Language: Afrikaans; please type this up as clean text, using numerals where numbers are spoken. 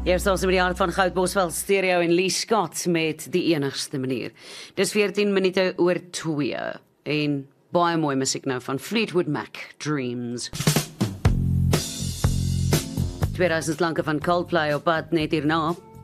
Jy staat by die hart van Goudbosveld Stereo en Lee Scott met Die Enigste Manier. Dis 14 minute oor 2 en baie mooi musiek nou van Fleetwood Mac, Dreams. 2000 klanke van Coldplay op pad net hierna.